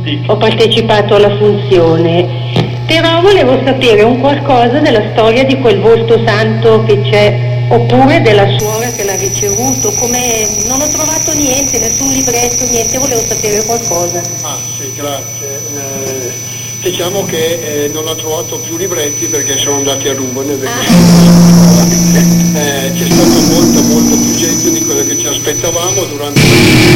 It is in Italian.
ho partecipato alla funzione, però volevo sapere un qualcosa della storia di quel volto santo che c'è, oppure della suora che l'ha ricevuto, come non ho trovato niente, nessun libretto, niente, volevo sapere qualcosa. Ah sì, grazie. Diciamo che non ho trovato più libretti perché sono andati a rubo c'è stato molto più gente di quello che ci aspettavamo durante